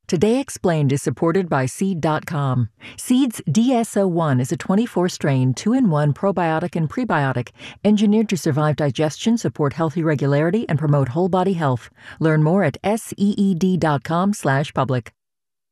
Today Explained is supported by Seed.com. Seed's DSO1 is a 24-strain, 2-in-1 probiotic and prebiotic engineered to survive digestion, support healthy regularity, and promote whole body health. Learn more at seed.com/public.